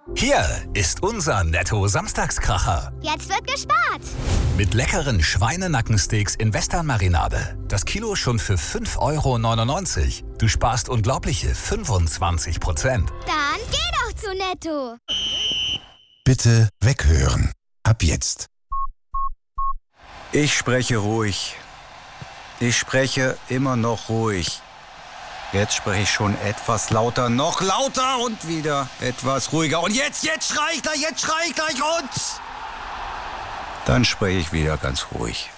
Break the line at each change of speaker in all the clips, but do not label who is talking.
Hier ist unser Netto-Samstagskracher.
Jetzt wird gespart.
Mit leckeren Schweinenackensteaks in Western-Marinade. Das Kilo schon für 5,99 €. Du sparst unglaubliche 25%.
Dann geh doch zu Netto.
Bitte weghören. Ab jetzt.
Ich spreche ruhig. Ich spreche immer noch ruhig. Jetzt spreche ich schon etwas lauter, noch lauter und wieder etwas ruhiger. Und jetzt schrei ich gleich und... Dann spreche ich wieder ganz ruhig.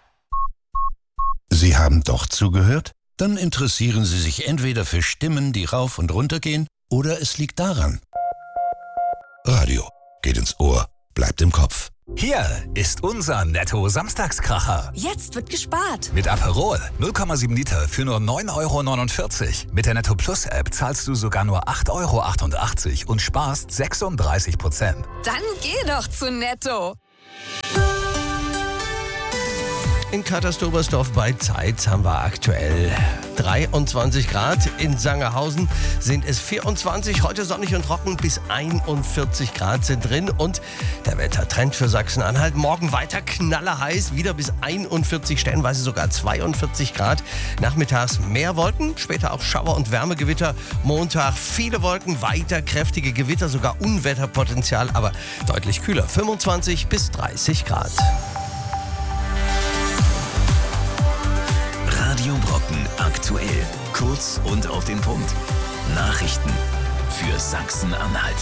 Sie haben doch zugehört? Dann interessieren Sie sich entweder für Stimmen, die rauf und runter gehen, oder es liegt daran. Radio geht ins Ohr, bleibt im Kopf.
Hier ist unser Netto-Samstagskracher.
Jetzt wird gespart.
Mit Aperol 0,7 Liter für nur 9,49 €. Mit der Netto Plus App zahlst du sogar nur 8,88 € und sparst 36%.
Dann geh doch zu Netto.
In Katerstobersdorf bei Zeitz haben wir aktuell 23 Grad. In Sangerhausen sind es 24. Heute sonnig und trocken, bis 41 Grad sind drin. Und der Wettertrend für Sachsen-Anhalt. Morgen weiter knallerheiß, wieder bis 41, stellenweise sogar 42 Grad. Nachmittags mehr Wolken, später auch Schauer- und Wärmegewitter. Montag viele Wolken, weiter kräftige Gewitter, sogar Unwetterpotenzial, aber deutlich kühler. 25 bis 30 Grad.
Radio Brocken aktuell. Kurz und auf den Punkt. Nachrichten für Sachsen-Anhalt.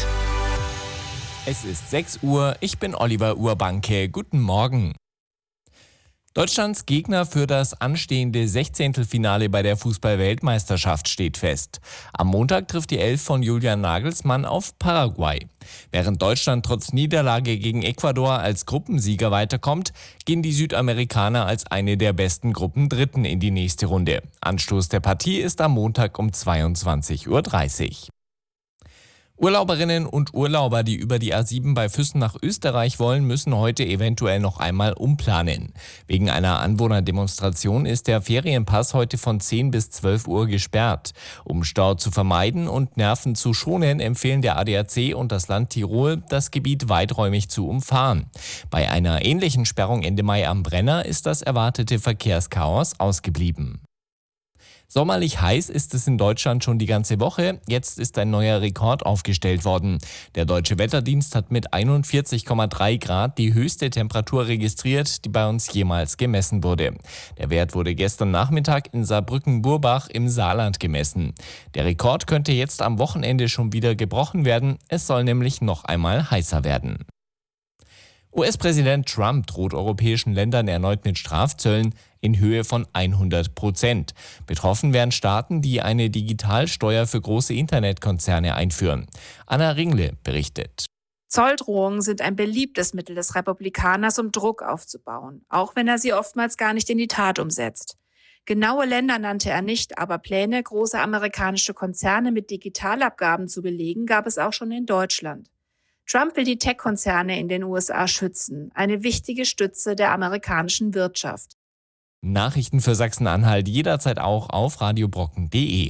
Es ist 6 Uhr, ich bin Oliver Urbanke. Guten Morgen. Deutschlands Gegner für das anstehende 16. Finale bei der Fußball-Weltmeisterschaft steht fest. Am Montag trifft die Elf von Julian Nagelsmann auf Paraguay. Während Deutschland trotz Niederlage gegen Ecuador als Gruppensieger weiterkommt, gehen die Südamerikaner als eine der besten Gruppendritten in die nächste Runde. Anstoß der Partie ist am Montag um 22:30 Uhr. Urlauberinnen und Urlauber, die über die A7 bei Füssen nach Österreich wollen, müssen heute eventuell noch einmal umplanen. Wegen einer Anwohnerdemonstration ist der Ferienpass heute von 10 bis 12 Uhr gesperrt. Um Stau zu vermeiden und Nerven zu schonen, empfehlen der ADAC und das Land Tirol, das Gebiet weiträumig zu umfahren. Bei einer ähnlichen Sperrung Ende Mai am Brenner ist das erwartete Verkehrschaos ausgeblieben. Sommerlich heiß ist es in Deutschland schon die ganze Woche. Jetzt ist ein neuer Rekord aufgestellt worden. Der Deutsche Wetterdienst hat mit 41,3 Grad die höchste Temperatur registriert, die bei uns jemals gemessen wurde. Der Wert wurde gestern Nachmittag in Saarbrücken-Burbach im Saarland gemessen. Der Rekord könnte jetzt am Wochenende schon wieder gebrochen werden. Es soll nämlich noch einmal heißer werden. US-Präsident Trump droht europäischen Ländern erneut mit Strafzöllen in Höhe von 100%. Betroffen wären Staaten, die eine Digitalsteuer für große Internetkonzerne einführen. Anna Ringle berichtet.
Zolldrohungen sind ein beliebtes Mittel des Republikaners, um Druck aufzubauen, auch wenn er sie oftmals gar nicht in die Tat umsetzt. Genaue Länder nannte er nicht, aber Pläne, große amerikanische Konzerne mit Digitalabgaben zu belegen, gab es auch schon in Deutschland. Trump will die Tech-Konzerne in den USA schützen, eine wichtige Stütze der amerikanischen Wirtschaft.
Nachrichten für Sachsen-Anhalt jederzeit auch auf radiobrocken.de.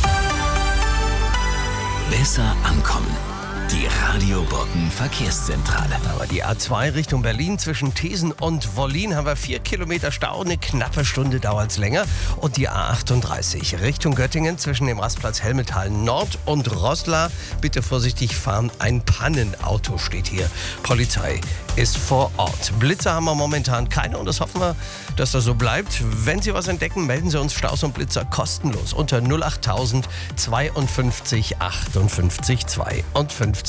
Besser ankommen. Die Radio Brocken Verkehrszentrale.
Aber die A2 Richtung Berlin zwischen Thesen und Wollin haben wir 4 Kilometer Stau, eine knappe Stunde dauert es länger. Und die A38 Richtung Göttingen zwischen dem Rastplatz Helmetal Nord und Roßla. Bitte vorsichtig fahren, ein Pannenauto steht hier. Polizei ist vor Ort. Blitzer haben wir momentan keine und das hoffen wir, dass das so bleibt. Wenn Sie was entdecken, melden Sie uns Staus und Blitzer kostenlos unter 08000 52 58 52.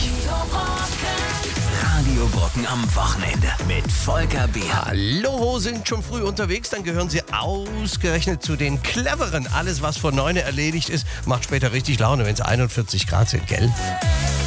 Radio Brocken am Wochenende mit Volker Beer.
Hallo, sind schon früh unterwegs, dann gehören Sie ausgerechnet zu den Cleveren. Alles, was vor 9 erledigt ist, macht später richtig Laune, wenn es 41 Grad sind, gell?